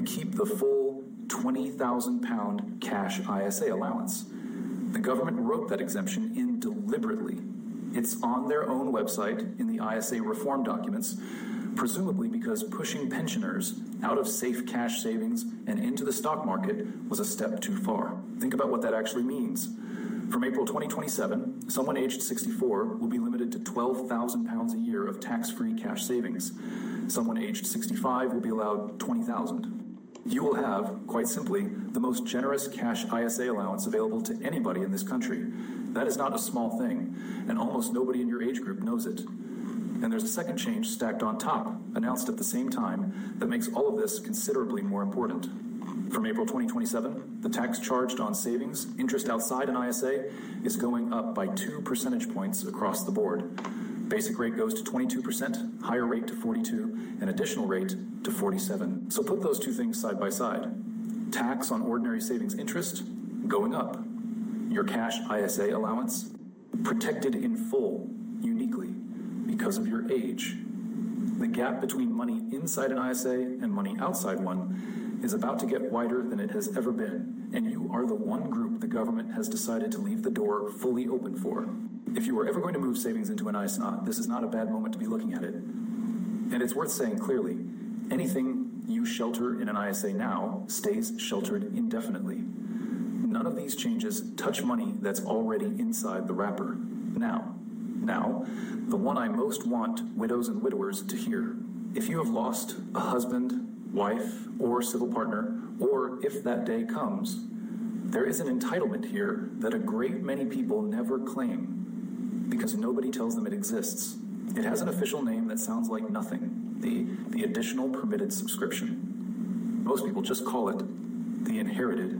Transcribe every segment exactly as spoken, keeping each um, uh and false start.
you keep the full twenty thousand pound cash I S A allowance. The government wrote that exemption in deliberately. It's on their own website in the I S A reform documents, presumably because pushing pensioners out of safe cash savings and into the stock market was a step too far. Think about what that actually means. From April twenty twenty-seven, someone aged sixty-four will be limited to twelve thousand pounds a year of tax-free cash savings. Someone aged sixty-five will be allowed twenty thousand. You will have, quite simply, the most generous cash I S A allowance available to anybody in this country. That is not a small thing, and almost nobody in your age group knows it. And there's a second change stacked on top, announced at the same time, that makes all of this considerably more important. From April twenty twenty-seven, the tax charged on savings, interest outside an I S A, is going up by two percentage points across the board. Basic rate goes to twenty-two percent, higher rate to forty-two, and additional rate to forty-seven. So put those two things side by side. Tax on ordinary savings interest, going up. Your cash I S A allowance, protected in full, uniquely, because of your age. The gap between money inside an I S A and money outside one is about to get wider than it has ever been, and you are the one group the government has decided to leave the door fully open for. If you are ever going to move savings into an I S A, this is not a bad moment to be looking at it. And it's worth saying clearly, anything you shelter in an I S A now stays sheltered indefinitely. None of these changes touch money that's already inside the wrapper. Now, now, the one I most want widows and widowers to hear. If you have lost a husband, wife, or civil partner, or if that day comes, there is an entitlement here that a great many people never claim because nobody tells them it exists. It has an official name that sounds like nothing, the, the additional permitted subscription. Most people just call it the inherited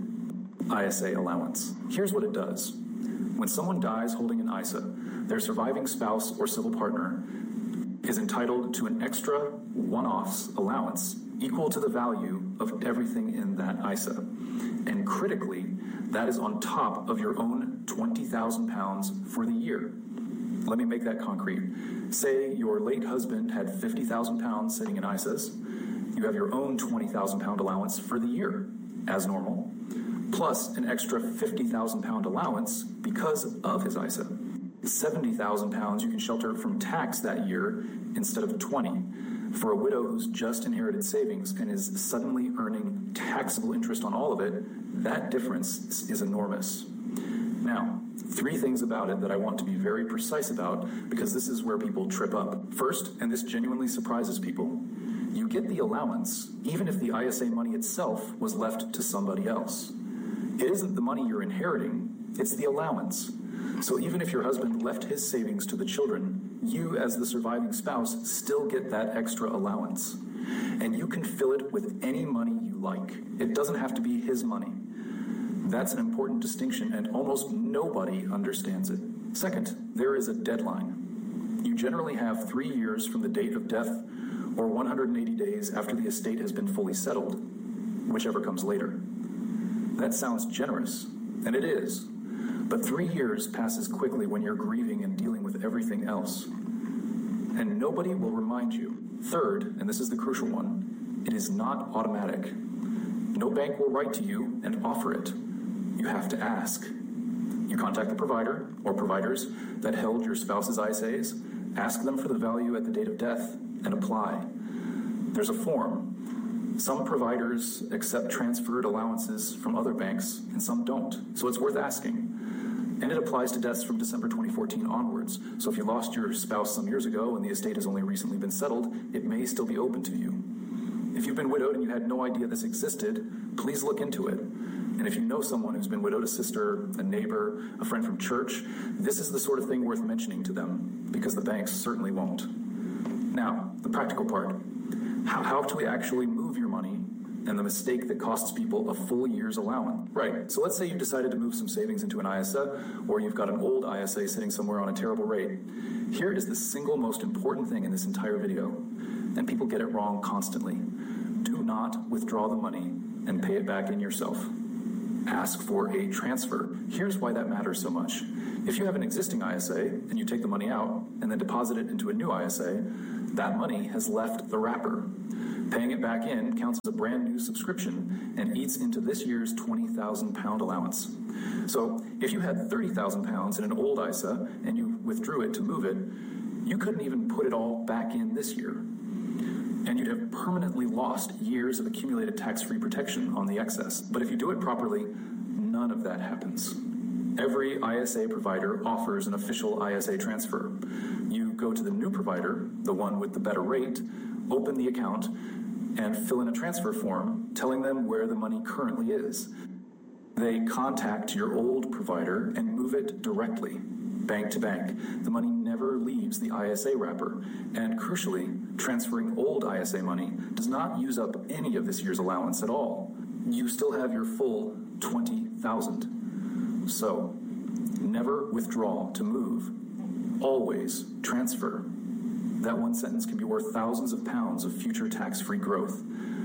I S A allowance. Here's what it does. When someone dies holding an I S A, their surviving spouse or civil partner is entitled to an extra one-offs allowance equal to the value of everything in that I S A. And critically, that is on top of your own twenty thousand pounds for the year. Let me make that concrete. Say your late husband had fifty thousand pounds sitting in I S As. You have your own twenty thousand pound allowance for the year, as normal, plus an extra fifty thousand pound allowance because of his I S A. seventy thousand pounds you can shelter from tax that year instead of twenty. For a widow who's just inherited savings and is suddenly earning taxable interest on all of it, that difference is enormous. Now, three things about it that I want to be very precise about because this is where people trip up. First, and this genuinely surprises people, you get the allowance even if the I S A money itself was left to somebody else. It isn't the money you're inheriting, it's the allowance. So even if your husband left his savings to the children, you as the surviving spouse still get that extra allowance. And you can fill it with any money you like. It doesn't have to be his money. That's an important distinction, and almost nobody understands it. Second, there is a deadline. You generally have three years from the date of death or one hundred eighty days after the estate has been fully settled, whichever comes later. That sounds generous, and it is. But three years passes quickly when you're grieving and dealing with everything else. And nobody will remind you. Third, and this is the crucial one, it is not automatic. No bank will write to you and offer it. You have to ask. You contact the provider or providers that held your spouse's I S As, ask them for the value at the date of death, and apply. There's a form. Some providers accept transferred allowances from other banks, and some don't. So it's worth asking. And it applies to deaths from December twenty fourteen onwards. So if you lost your spouse some years ago and the estate has only recently been settled, it may still be open to you. If you've been widowed and you had no idea this existed, please look into it. And if you know someone who's been widowed, a sister, a neighbor, a friend from church, this is the sort of thing worth mentioning to them, because the banks certainly won't. Now, the practical part. How, how do we actually move your money and the mistake that costs people a full year's allowance? Right, so let's say you've decided to move some savings into an I S A, or you've got an old I S A sitting somewhere on a terrible rate. Here is the single most important thing in this entire video, and people get it wrong constantly. Do not withdraw the money and pay it back in yourself. Ask for a transfer. Here's why that matters so much. If you have an existing I S A and you take the money out and then deposit it into a new I S A, that money has left the wrapper. Paying it back in counts as a brand new subscription and eats into this year's twenty thousand pound allowance. So if you had thirty thousand pounds in an old I S A and you withdrew it to move it, you couldn't even put it all back in this year. And you'd have permanently lost years of accumulated tax-free protection on the excess. But if you do it properly, none of that happens. Every I S A provider offers an official I S A transfer. You go to the new provider, the one with the better rate, open the account, and fill in a transfer form telling them where the money currently is. They contact your old provider and move it directly, bank to bank. The money never leaves the I S A wrapper. And crucially, transferring old I S A money does not use up any of this year's allowance at all. You still have your full twenty thousand dollars. So, never withdraw to move. Always transfer. That one sentence can be worth thousands of pounds of future tax-free growth.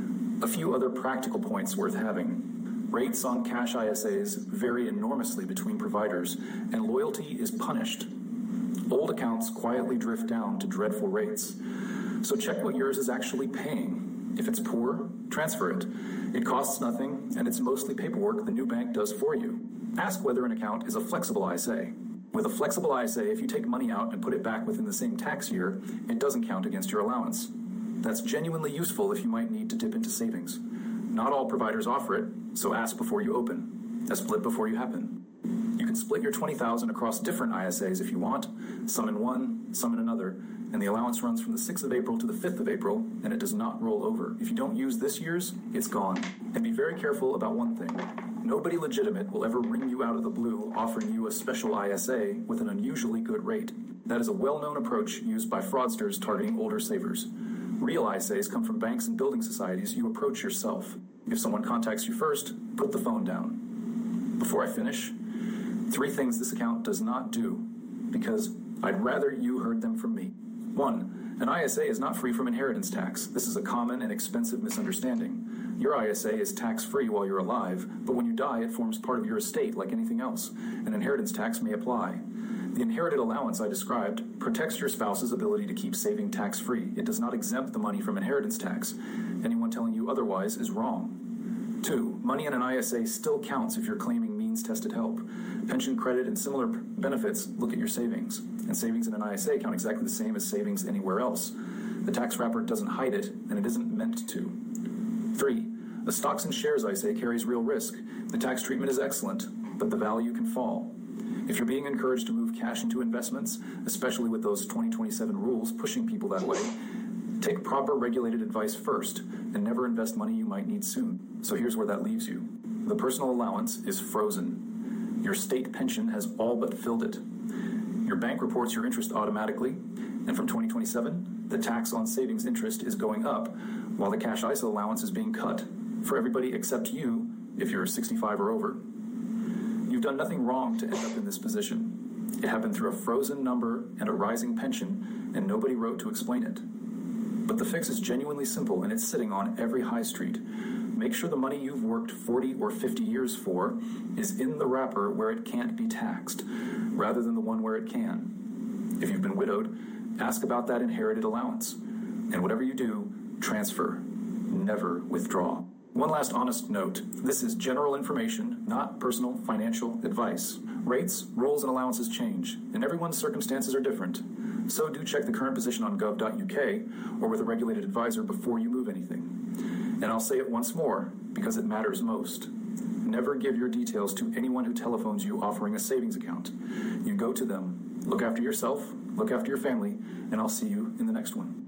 A few other practical points worth having. Rates on cash I S As vary enormously between providers, and loyalty is punished. Old accounts quietly drift down to dreadful rates. So check what yours is actually paying. If it's poor, transfer it. It costs nothing, and it's mostly paperwork the new bank does for you. Ask whether an account is a flexible I S A. With a flexible I S A, if you take money out and put it back within the same tax year, it doesn't count against your allowance. That's genuinely useful if you might need to dip into savings. Not all providers offer it, so ask before you open. A split before you happen. You can split your twenty thousand dollars across different I S As if you want, some in one, some in another, and the allowance runs from the sixth of April to the fifth of April, and it does not roll over. If you don't use this year's, it's gone. And be very careful about one thing. Nobody legitimate will ever ring you out of the blue offering you a special I S A with an unusually good rate. That is a well-known approach used by fraudsters targeting older savers. Real I S As come from banks and building societies you approach yourself. If someone contacts you first, put the phone down. Before I finish, three things this account does not do, because I'd rather you heard them from me. One, an I S A is not free from inheritance tax. This is a common and expensive misunderstanding. Your I S A is tax-free while you're alive, but when you die, it forms part of your estate like anything else, and inheritance tax may apply. The inherited allowance I described protects your spouse's ability to keep saving tax-free. It does not exempt the money from inheritance tax. Anyone telling you otherwise is wrong. Two, money in an I S A still counts if you're claiming means-tested help. Pension credit and similar benefits look at your savings, and savings in an I S A count exactly the same as savings anywhere else. The tax wrapper doesn't hide it, and it isn't meant to. Three, a stocks and shares I S A carries real risk. The tax treatment is excellent, but the value can fall. If you're being encouraged to move cash into investments, especially with those twenty twenty-seven rules pushing people that way, take proper regulated advice first and never invest money you might need soon. So here's where that leaves you. The personal allowance is frozen. Your state pension has all but filled it. Your bank reports your interest automatically, and from twenty twenty-seven, the tax on savings interest is going up, while the cash I S A allowance is being cut for everybody except you if you're sixty-five or over. You've done nothing wrong to end up in this position. It happened through a frozen number and a rising pension, and nobody wrote to explain it. But the fix is genuinely simple, and it's sitting on every high street. Make sure the money you've worked forty or fifty years for is in the wrapper where it can't be taxed, rather than the one where it can. If you've been widowed, ask about that inherited allowance. And whatever you do, transfer. Never withdraw. One last honest note. This is general information, not personal financial advice. Rates, rolls, and allowances change, and everyone's circumstances are different. So do check the current position on gov dot U K or with a regulated advisor before you move anything. And I'll say it once more, because it matters most. Never give your details to anyone who telephones you offering a savings account. You go to them, look after yourself, look after your family, and I'll see you in the next one.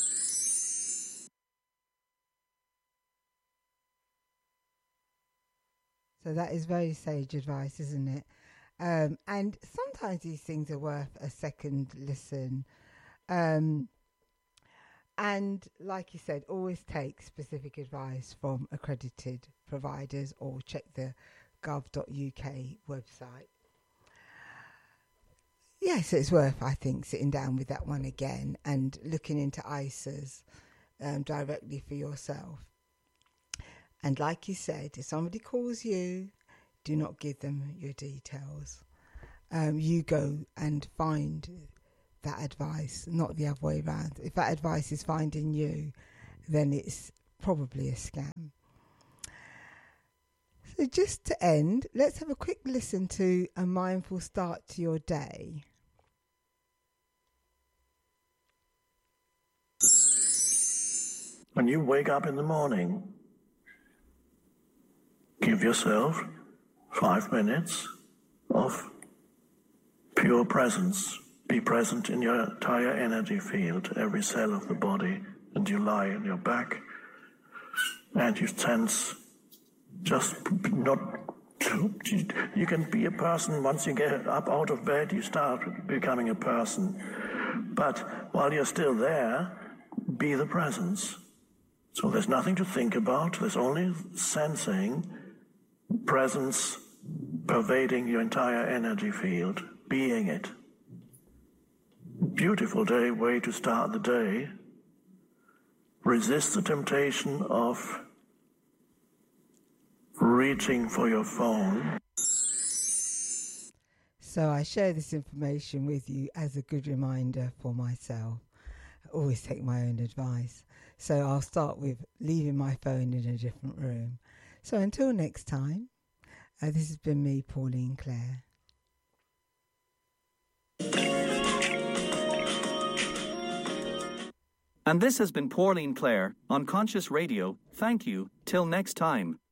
So that is very sage advice, isn't it? Um, and sometimes these things are worth a second listen. Um, and like you said, always take specific advice from accredited providers or check the gov dot U K website. Yes, it's worth, I think, sitting down with that one again and looking into I S As um, directly for yourself. And like you said, if somebody calls you, do not give them your details. Um, you go and find that advice, not the other way around. If that advice is finding you then it's probably a scam. So just to end, let's have a quick listen to A Mindful Start to Your Day. When you wake up in the morning, give yourself five minutes of pure presence. Be present in your entire energy field, every cell of the body, and you lie on your back and you sense just not to, you can be a person. Once you get up out of bed, you start becoming a person. But while you're still there, be the presence. So there's nothing to think about. There's only sensing, presence pervading your entire energy field, being it. Beautiful day, way to start the day. Resist the temptation of reaching for your phone. So I share this information with you as a good reminder for myself. I always take my own advice. So I'll start with leaving my phone in a different room. So until next time, uh, this has been me, Pauline Clare. And this has been Pauline Clare on Conscious Radio. Thank you. Till next time.